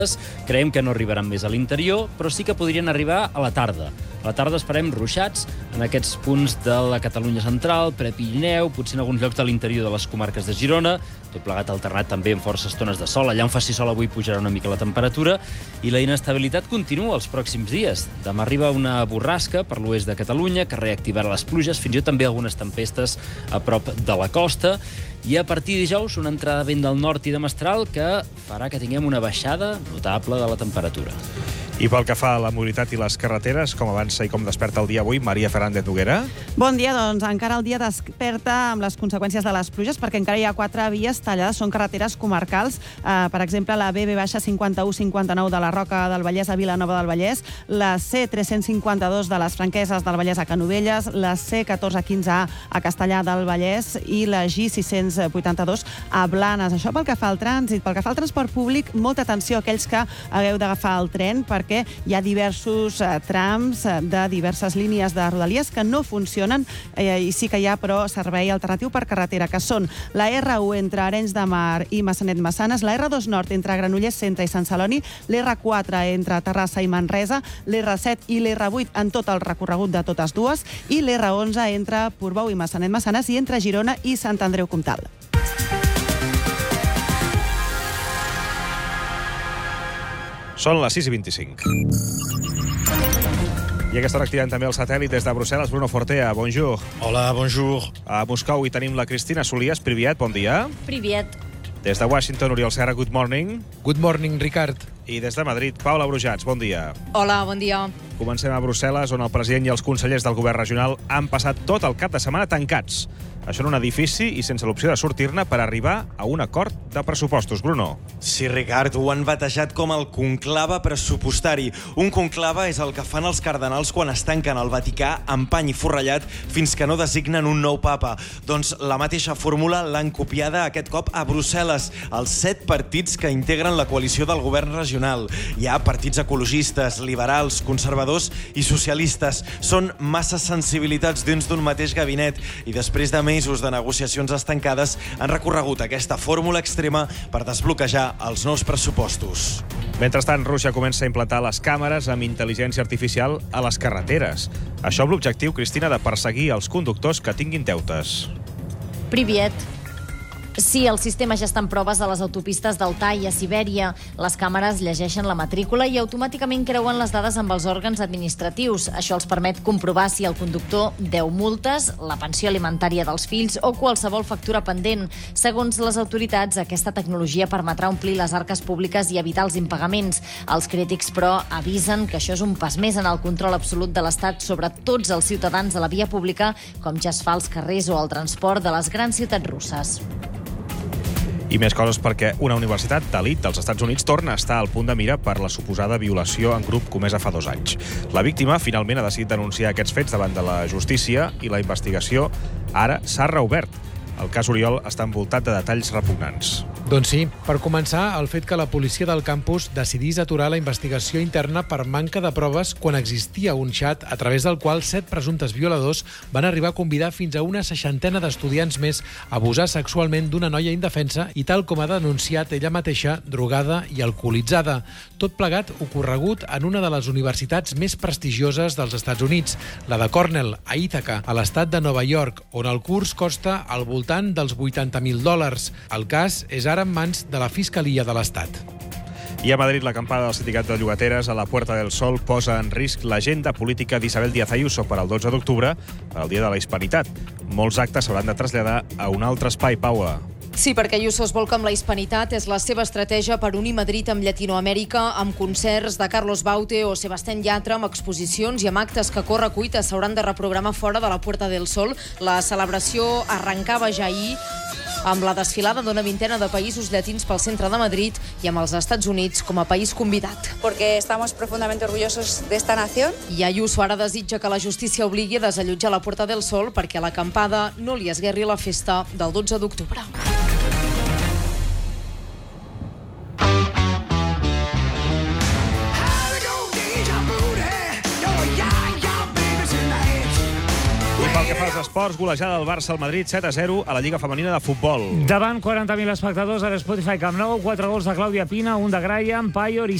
Creiem que no arribaran més a l'interior, però sí que podrien arribar a la tarda. A la tarda esperem ruixats en aquests punts de la Catalunya central, Prepirineu, potser en alguns llocs de l'interior de les comarques de Girona, tot plegat alternat també amb forces estones de sol. Allà on faci sol avui pujarà una mica la temperatura i la inestabilitat continua els pròxims dies. Demà arriba una borrasca per l'oest de Catalunya que reactivarà les pluges, fins i tot també algunes tempestes a prop de la costa. I a partir de dijous, una entrada de vent del nord i de mestral que farà que tinguem una baixada notable de la temperatura. I pel que fa a la mobilitat i les carreteres, com avança i com desperta el dia avui, Maria Fernández Noguera? Bon dia, doncs encara el dia desperta amb les conseqüències de les pluges, perquè encara hi ha 4 vies tallades, són carreteres comarcals. Per exemple, la BB-51-59 de la Roca del Vallès a Vilanova del Vallès, la C-352 de les Franqueses del Vallès a Canovelles, la C-1415A a Castellar del Vallès i la G-682 a Blanes. Això pel que fa al trànsit. Pel que fa al transport públic, molta atenció a aquells que hagueu d'agafar el tren, perquè hi ha diversos trams de diverses línies de Rodalies que no funcionen i sí que hi ha, però, servei alternatiu per carretera, que són la R1 entre Arenys de Mar i Massanet-Massanes, la R2 Nord entre Granollers Centre i Sant Celoni, l'R4 entre Terrassa i Manresa, l'R7 i l'R8 en tot el recorregut de totes dues i l'R11 entre Portbou i Massanet-Massanes i entre Girona i Sant Andreu Comtal. Són les 6:25. I aquesta hora activem també el satèl·lit des de Brussel·les. Bruno Fortea, bonjour. Hola, bonjour. A Moscou hi tenim la Cristina Solies. Priviet, bon dia. Priviet. Des de Washington, Oriol Serra, good morning. Good morning, Ricard. I des de Madrid, Paula Brujats, bon dia. Hola, bon dia. Comencem a Brussel·les, on el president i els consellers del govern regional han passat tot el cap de setmana tancats. Això en un edifici i sense l'opció de sortir-ne per arribar a un acord de pressupostos. Bruno. Sí, Ricard, ho han batejat com el conclave pressupostari. Un conclave és el que fan els cardenals quan es tanquen al Vaticà amb pany i forrellat fins que no designen un nou papa. Doncs la mateixa fórmula l'han copiada aquest cop a Brussel·les, els 7 partits que integren la coalició del govern regional. Hi ha partits ecologistes, liberals, conservadors i socialistes. Són massa sensibilitats dins d'un mateix gabinet i després de mesos de negociacions estancades han recorregut aquesta fórmula extrema per desbloquejar els nous pressupostos. Mentrestant, Rússia comença a implantar les càmeres amb intel·ligència artificial a les carreteres. Això amb l'objectiu, Cristina, de perseguir els conductors que tinguin deutes. Priviet. Sí, el sistema ja està en proves a les autopistes d'Altai i a Sibèria. Les càmeres llegeixen la matrícula i automàticament creuen les dades amb els òrgans administratius. Això els permet comprovar si el conductor deu multes, la pensió alimentària dels fills o qualsevol factura pendent. Segons les autoritats, aquesta tecnologia permetrà omplir les arques públiques i evitar els impagaments. Els crítics, però, avisen que això és un pas més en el control absolut de l'Estat sobre tots els ciutadans de la via pública, com ja es fa als carrers o al transport de les grans ciutats russes. I més coses perquè una universitat d'elit dels Estats Units torna a estar al punt de mira per la suposada violació en grup comesa fa 2 anys. La víctima finalment ha decidit denunciar aquests fets davant de la justícia i la investigació ara s'ha reobert. El cas Oriol està envoltat de detalls repugnants. Doncs sí, per començar, el fet que la policia del campus decidís aturar la investigació interna per manca de proves quan existia un xat a través del qual 7 presumptes violadors van arribar a convidar fins a una 60ena d'estudiants més a abusar sexualment d'una noia indefensa i, tal com ha denunciat ella mateixa, drogada i alcoholitzada. Tot plegat ocorregut en una de les universitats més prestigioses dels Estats Units, la de Cornell, a Ítaca, a l'estat de Nova York, on el curs costa al voltant dels $80.000. El cas és ara en mans de la Fiscalia de l'Estat. I a Madrid, l'acampada del Sindicat de Llogateres a la Puerta del Sol posa en risc l'agenda política d'Isabel Díaz Ayuso per al 12 d'octubre, per al Dia de la Hispanitat. Molts actes s'hauran de traslladar a un altre espai, Paula. Sí, perquè Ayuso es volca amb la hispanitat. És la seva estratègia per unir Madrid amb Llatinoamèrica, amb concerts de Carlos Baute o Sebastián Yatra, amb exposicions i amb actes que a corre cuita s'hauran de reprogramar fora de la Puerta del Sol. La celebració arrencava ja ahir amb la desfilada d'una vintena de països llatins pel centre de Madrid i amb els Estats Units com a país convidat. Porque estamos profundamente orgullosos de esta nación. I Ayuso ara desitja que la justícia obligui a desallotjar la Puerta del Sol perquè a l'acampada no li esguerri la festa del 12 d'octubre. Pel que fa dels esports, golejada del Barça al Madrid 7-0 a la Lliga Femenina de Futbol. Davant 40.000 espectadors a l'Spotify Camp Nou, 4 gols de Clàudia Pina, un de Graham, Payor i